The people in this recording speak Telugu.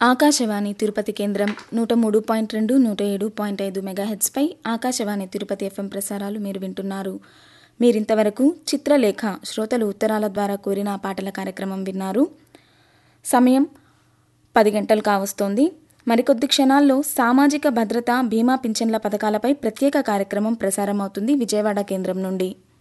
ఆకాశవాణి తిరుపతి కేంద్రం 103.2, 107.5 మెగాహెర్ట్జ్పై ఆకాశవాణి తిరుపతి ఎఫ్ఎం ప్రసారాలు మీరు వింటున్నారు. మీరింతవరకు చిత్రలేఖ శ్రోతలు ఉత్తరాల ద్వారా కోరిన పాటల కార్యక్రమం విన్నారు. సమయం 10 గంటలు కావస్తోంది. మరికొద్ది క్షణాల్లో సామాజిక భద్రత, బీమా పింఛన్ల పథకాలపై ప్రత్యేక కార్యక్రమం ప్రసారం అవుతుంది విజయవాడ కేంద్రం నుండి.